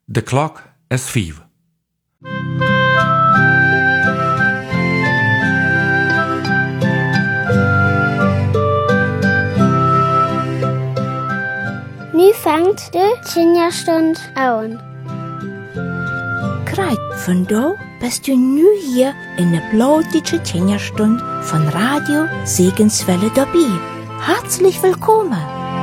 De klok is 5. Nu fängt de Kinderstund an. Kreit, von da bist du nu hier in der blautige Kinderstund von Radio Segenswelle dabei. Herzlich willkommen.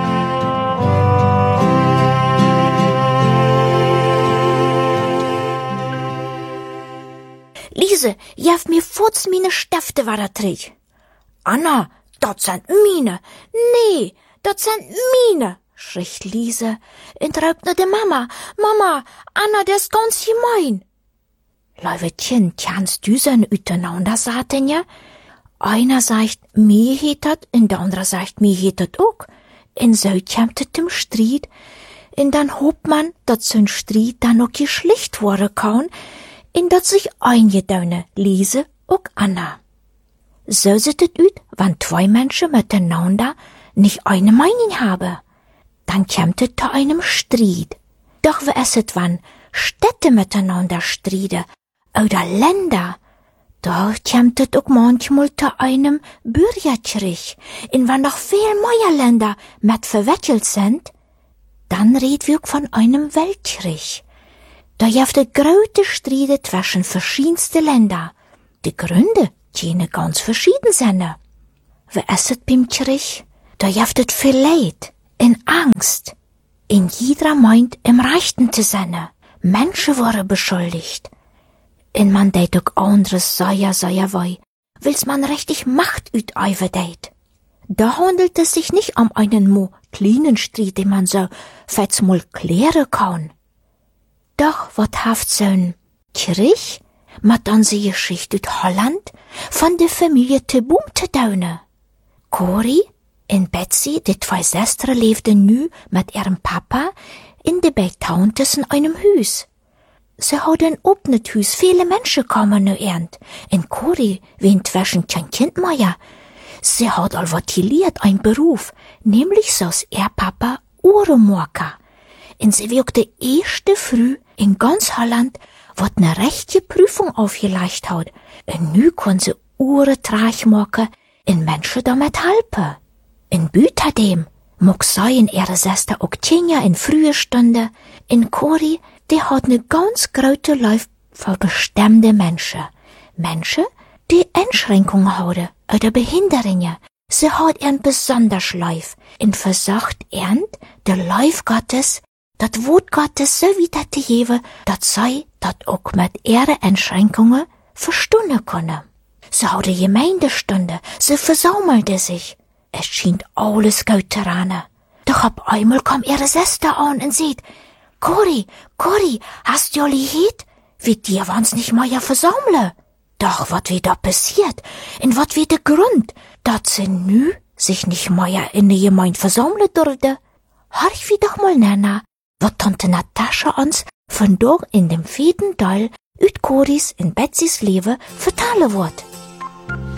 Lise, jef mir furz meine Stifte war da träg. Anna, dat sind meine. Nee, dat sind meine, schrie Lise und raubte de Mama. Mama, Anna, der ist ganz gemein. Leutchen, kannst du so untereinander sagen, ja? Einer sagt, mir heet dat, und der andere sagt, mir heet dat auch. Und so kommt es zum Streit. Und dann hofft man, dass so ein Streit dann noch geschlicht worden kann, und dass sich eingedaunen, Lise und Anna. So sieht es aus, wenn zwei Menschen miteinander nicht eine Meinung haben. Dann kommt es zu einem Streit. Doch wie ist es, wenn Städte miteinander streiten oder Länder? Da kommt es auch manchmal zu einem Bürgerkrieg. Und wenn noch viel mehr Länder mit verwickelt sind, dann reden wir von einem Weltkrieg. Da gibt es große Streite zwischen verschiedensten Ländern. Die Gründe können ganz verschieden sein. Wie ist es beim Krieg? Da gibt es viel Leid, in Angst. In jeder meint, im Rechten zu sein. Menschen wurden beschuldigt. Und man deit auch anderes sehr wei, weil's man richtig Macht ütäuwe deit. Da handelt es sich nicht um einen kleinen Streit, den man so fetz mal klären kann. Doch wat haft so'n Krieg mit unsere Geschichte aus Holland von der Familie de Boom te daunen. Corrie und Betsy, die zwei Schwestern, lebten nu mit ihrem Papa in de Beitauntes in einem Haus. Sie hadden op net Hus viele Menschen kommen nu ernt. En Corrie wient zwischen kein Kind mehr. Sie hat al wat geleerd, ein Beruf, nämlich so's ihr Papa Uhrenmacher. Und sie wirkte erste früh in ganz Holland, wat ne rechte Prüfung aufgelegt hat. Und nu kann sie Uhren machen und Menschen damit helfen. In Büterdem mag sein ihre Schwester auch Tjenja in frühe Stunde. In Corrie, die hat ne ganz große Life für bestimmte Menschen. Menschen, die Einschränkungen haben oder Behinderungen. Sie hat ihren besonders Life und versucht der Life Gottes, das Wort Gottes so wiederzugeben, dass sie das auch mit ihren Einschränkungen verstehen können. Sie hat eine Gemeindestunde, sie versammelte sich. Es schien alles gut zu rennen. Doch ab einmal kam ihre Schwester an und sagt, Corrie, hast du alle gehört? Wie dir waren's nicht mehr versammeln? Doch wat wie da passiert? Und wat wie der Grund, dass sie nu sich nicht mehr in der Gemeinde versammeln durfte? Horch wie doch mal Nana, wat Tante Natascha uns von dort in dem vierten Teil üt Corries in Betsys Leben vertellen wird.